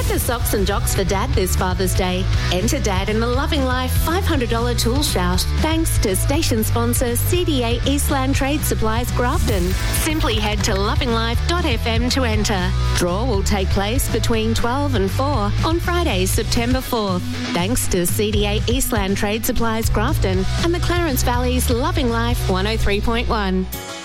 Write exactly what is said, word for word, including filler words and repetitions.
the socks and jocks for Dad this Father's Day. Enter Dad in the Loving Life five hundred dollars tool shout thanks to station sponsor C D A Eastland Trade Supplies Grafton. Simply head to loving life dot f m to enter. Draw will take place between twelve and four on Friday, September fourth. Thanks to C D A Eastland Trade Supplies Grafton and the Clarence Valley's Loving Life one oh three point one.